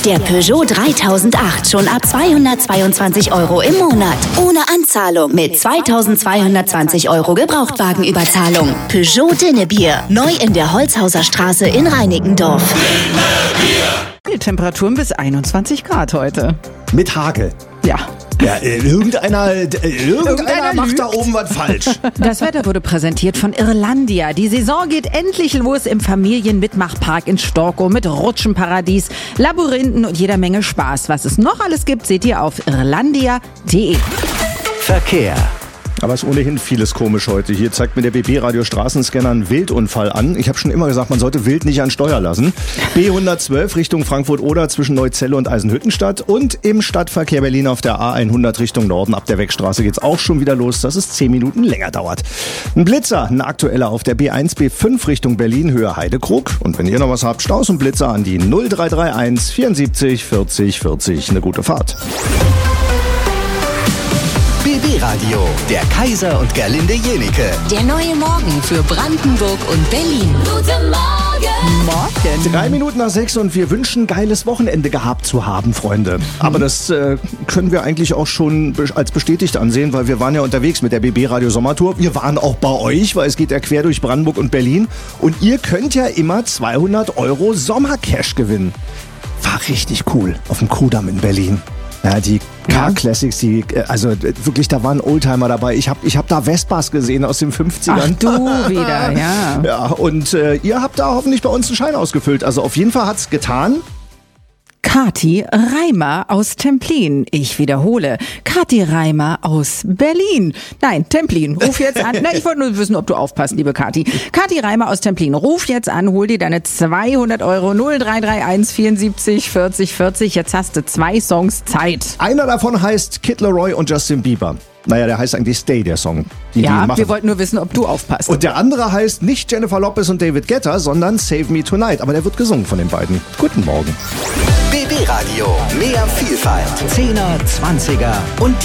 Der Peugeot 3008 schon ab 222 € im Monat. Ohne Anzahlung mit 2220 € Gebrauchtwagenüberzahlung. Peugeot Dinnebier. Neu in der Holzhauser Straße in Reinickendorf. Temperaturen bis 21 Grad heute. Mit Hagel. Ja. Ja, irgendeiner macht lügt. da oben was falsch. Das Wetter wurde präsentiert von Irlandia. Die Saison geht endlich los im Familienmitmachpark in Storkow mit Rutschenparadies, Labyrinthen und jeder Menge Spaß. Was es noch alles gibt, seht ihr auf irlandia.de. Verkehr. Aber es ist ohnehin vieles komisch heute. Hier zeigt mir der BB-Radio Straßenscanner einen Wildunfall an. Ich habe schon immer gesagt, man sollte Wild nicht an Steuer lassen. B112 Richtung Frankfurt-Oder zwischen Neuzelle und Eisenhüttenstadt und im Stadtverkehr Berlin auf der A100 Richtung Norden. Ab der Wegstraße geht's auch schon wieder los, dass es 10 Minuten länger dauert. Ein Blitzer, ein aktueller auf der B1, B5 Richtung Berlin, Höhe Heidekrug. Und wenn ihr noch was habt, Staus und Blitzer an die 0331 74 40 40. Eine gute Fahrt. BB Radio, der Kaiser und Gerlinde Jenike. Der neue Morgen für Brandenburg und Berlin. Guten Morgen. 3 Minuten nach 6 und wir wünschen, geiles Wochenende gehabt zu haben, Freunde. Aber das können wir eigentlich auch schon als bestätigt ansehen, weil wir waren ja unterwegs mit der BB Radio Sommertour. Wir waren auch bei euch, weil es geht ja quer durch Brandenburg und Berlin. Und ihr könnt ja immer 200 € Sommercash gewinnen. War richtig cool auf dem Kudamm in Berlin. Ja, die Car Classics, also wirklich, da waren Oldtimer dabei. Ich hab da Vespas gesehen aus den 50ern. Ach du wieder, ja. Ja, und ihr habt da hoffentlich bei uns einen Schein ausgefüllt. Also auf jeden Fall hat's getan. Kathi Reimer aus Templin. Ich wiederhole. Kathi Reimer aus Berlin. Nein, Templin. Ruf jetzt an. Na, ich wollte nur wissen, ob du aufpasst, liebe Kathi. Kathi Reimer aus Templin. Ruf jetzt an, hol dir deine 200 € 0331 74 40 40. Jetzt hast du 2 Songs Zeit. Einer davon heißt Kid Laroi und Justin Bieber. Naja, der heißt eigentlich Stay, der Song. Die machen. Wir wollten nur wissen, ob du aufpasst. Und der andere heißt nicht Jennifer Lopez und David Guetta, sondern Save Me Tonight. Aber der wird gesungen von den beiden. Guten Morgen. BB Radio, mehr Vielfalt. 10er, 20er und